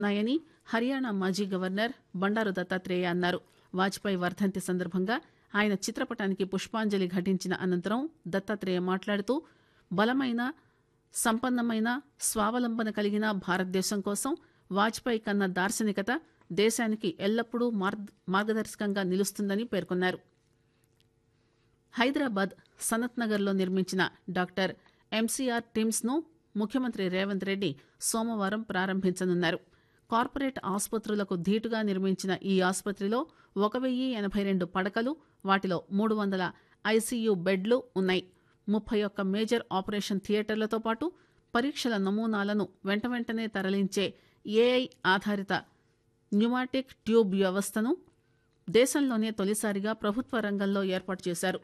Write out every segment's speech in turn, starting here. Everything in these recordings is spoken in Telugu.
ఉన్నాయని హర్యానా మాజీ గవర్నర్ బండారు దత్తాత్రేయ అన్నారు. వాజ్పేయి వర్ధంతి సందర్భంగా ఆయన చిత్రపటానికి పుష్పాంజలి ఘటించిన అనంతరం దత్తాత్రేయ మాట్లాడుతూ బలమైన, సంపన్నమైన, స్వావలంబన కలిగిన భారతదేశం కోసం వాజ్పేయి కన్న దార్శనికత దేశానికి ఎల్లప్పుడూ మార్గదర్శకంగా నిలుస్తుందని పేర్కొన్నారు. హైదరాబాద్ సనత్ నగర్లో నిర్మించిన డాక్టర్ ఎంసీఆర్ టిమ్స్ ను ముఖ్యమంత్రి రేవంత్ రెడ్డి సోమవారం ప్రారంభించనున్నారు. కార్పొరేట్ ఆసుపత్రులకు ధీటుగా నిర్మించిన ఈ ఆసుపత్రిలో 1082 పడకలు, వాటిలో 300 ఐసీయూ బెడ్లు ఉన్నాయి. 31 మేజర్ ఆపరేషన్ థియేటర్లతో పాటు పరీక్షల నమూనాలను వెంటనే తరలించే ఏఐ ఆధారిత న్యూమాటిక్ ట్యూబ్ వ్యవస్థను దేశంలోనే తొలిసారిగా ప్రభుత్వ రంగంలో ఏర్పాటు చేశారు.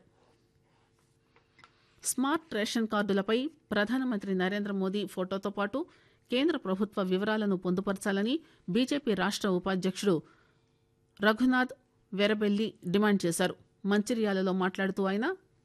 స్మార్ట్ రేషన్ కార్డులపై ప్రధానమంత్రి నరేంద్ర మోదీ ఫోటోతో పాటు కేంద్ర ప్రభుత్వ వివరాలను పొందుపరచాలని బీజేపీ రాష్ట్ర ఉపాధ్యక్షుడు రఘునాథ్ వెరబెల్లి డిమాండ్ చేశారు. మంచిర్యాలలో మాట్లాడుతూ ఆయన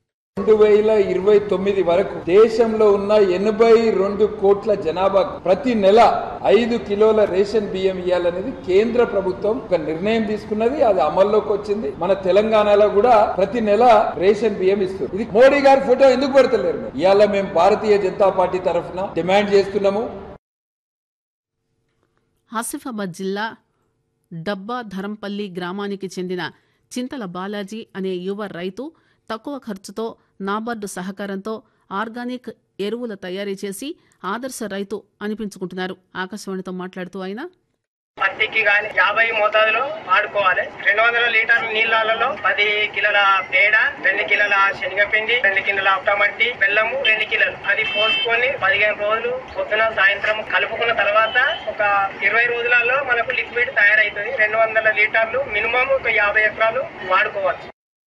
2029 వరకు దేశంలో ఉన్న 82 కోట్ల జనాభా ప్రతి నెల 5 కిలోల రేషన్ బియ్యం ఇవ్వాలనేది కేంద్ర ప్రభుత్వం ఒక నిర్ణయం తీసుకున్నది. అది అమల్లోకి వచ్చింది. మన తెలంగాణలో కూడా ప్రతి నెల రేషన్ బియ్యం ఇస్తుంది. ఇది మోడీ గారి ఫోటో ఎందుకు పెడతలేరు? ఇవాళ మేము భారతీయ జనతా పార్టీ తరఫున డిమాండ్ చేస్తున్నాము. ఆసిఫాబాద్ జిల్లా డబ్బా ధరంపల్లి గ్రామానికి చెందిన చింతల బాలాజీ అనే యువ రైతు తక్కువ ఖర్చుతో నాబార్డు సహకారంతో ఆర్గానిక్ ఎరువుల తయారీ చేసి ఆదర్శ రైతు అనిపించుకుంటున్నారు. ఆకాశవాణితో మాట్లాడుతూ ఆయన పత్తికి గాని 50 మోతాదులో వాడుకోవాలి. 200 లీటర్ల నీళ్లలో 10 కిలోల పేడ, 2 కిలోల శనగపిండి, 2 కిలోల అట్టమట్టి, బెల్లము 2 కిలోలు అది పోసుకొని 15 రోజులు పొద్దున సాయంత్రం కలుపుకున్న తర్వాత ఒక 20 రోజులలో మనకు లిక్విడ్ తయారైతుంది. 200 లీటర్లు మినిమం ఒక 50 ఎకరాలు వాడుకోవచ్చు.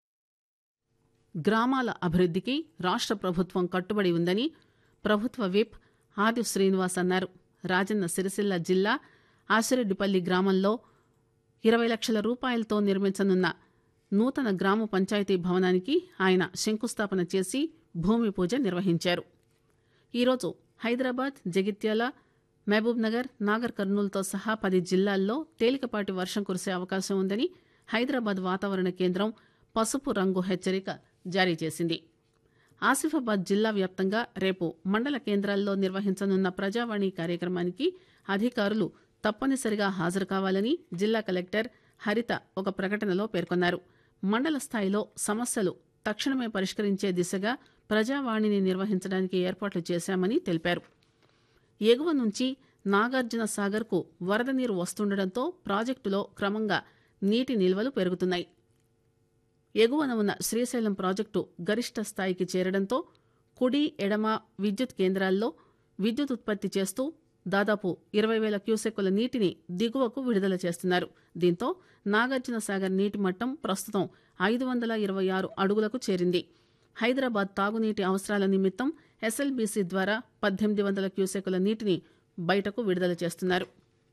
గ్రామాల అభివృద్ధికి రాష్ట్ర ప్రభుత్వం కట్టుబడి ఉందని ప్రభుత్వ విప్ ఆది శ్రీనివాస్ అన్నారు. రాజన్న సిరిసిల్ల జిల్లా ఆసిరెడ్డిపల్లి గ్రామంలో 20 లక్షల రూపాయలతో నిర్మించనున్న నూతన గ్రామ పంచాయతీ భవనానికి ఆయన శంకుస్థాపన చేసి భూమి పూజ నిర్వహించారు. ఈరోజు హైదరాబాద్, జగిత్యాల, మహబూబ్ నగర్, నాగర్ కర్నూలుతో సహా 10 జిల్లాల్లో తేలికపాటి వర్షం కురిసే అవకాశం ఉందని హైదరాబాద్ వాతావరణ కేంద్రం పసుపు రంగు హెచ్చరిక జారీ చేసింది. ఆసిఫాబాద్ జిల్లా వ్యాప్తంగా రేపు మండల కేంద్రాల్లో నిర్వహించనున్న ప్రజావాణి కార్యక్రమానికి అధికారులు తప్పనిసరిగా హాజరు కావాలని జిల్లా కలెక్టర్ హరిత ఒక ప్రకటనలో పేర్కొన్నారు. మండల స్థాయిలో సమస్యలు తక్షణమే పరిష్కరించే దిశగా ప్రజావాణిని నిర్వహించడానికి ఏర్పాట్లు చేశామని తెలిపారు. ఎగువ నుంచి నాగార్జున సాగర్కు వరద నీరు వస్తుండటంతో ప్రాజెక్టులో క్రమంగా నీటి నిల్వలు పెరుగుతున్నాయి. ఎగువన ఉన్న శ్రీశైలం ప్రాజెక్టు గరిష్ట స్థాయికి చేరడంతో కుడి, ఎడమ విద్యుత్ కేంద్రాల్లో విద్యుత్ ఉత్పత్తి చేస్తూ దాదాపు 20,000 క్యూసెక్కుల నీటిని దిగువకు విడుదల చేస్తున్నారు. దీంతో నాగార్జున సాగర్ నీటి మట్టం ప్రస్తుతం 526 అడుగులకు చేరింది. హైదరాబాద్ తాగునీటి అవసరాల నిమిత్తం ఎస్ఎల్బీసీ ద్వారా 1800 క్యూసెక్కుల నీటిని బయటకు విడుదల చేస్తున్నారు.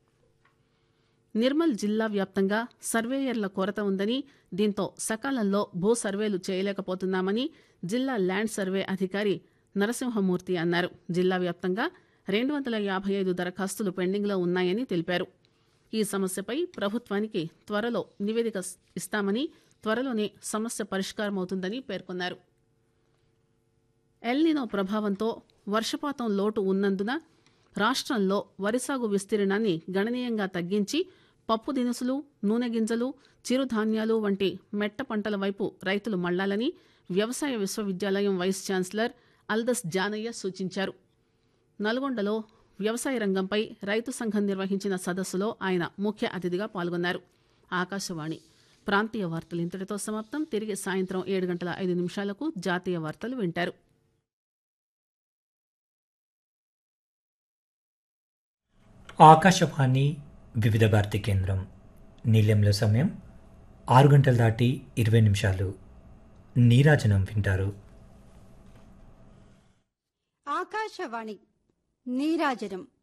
నిర్మల్ జిల్లా వ్యాప్తంగా సర్వేయర్ల కొరత ఉందని, దీంతో సకాలంలో భూ సర్వేలు చేయలేకపోతున్నామని జిల్లా ల్యాండ్ సర్వే అధికారి నరసింహమూర్తి అన్నారు. జిల్లా వ్యాప్తంగా 255 దరఖాస్తులు పెండింగ్లో ఉన్నాయని తెలిపారు. ఈ సమస్యపై ప్రభుత్వానికి త్వరలో నివేదిక ఇస్తామని, త్వరలోనే సమస్య పరిష్కారమవుతుందని పేర్కొన్నారు. ఎల్నినో ప్రభావంతో వర్షపాతం లోటు ఉన్నందున రాష్ట్రంలో వరి సాగు విస్తీర్ణాన్ని గణనీయంగా తగ్గించి పప్పు దినుసులు, నూనె గింజలు, చిరుధాన్యాలు వంటి మెట్ట పంటల వైపు రైతులు మళ్లాలని వ్యవసాయ విశ్వవిద్యాలయం వైస్ ఛాన్సలర్ అల్దస్ జానయ్య సూచించారు. నల్గొండలో వ్యవసాయ రంగంపై రైతు సంఘం నిర్వహించిన సదస్సులో ఆయన ముఖ్య అతిథిగా పాల్గొన్నారు. ఆకాశవాణి ప్రాంతీయ వార్తలు ఇంతటితో సమాప్తం. తిరిగి సాయంత్రం 7:05 జాతీయ వార్తలు వింటారు. ఆకాశవాణి వివిధ భారతి కేంద్రం. నీలెంలో సమయం 6:20 నీరాజనం వింటారు. ఆకాశవాణి నీరాజనం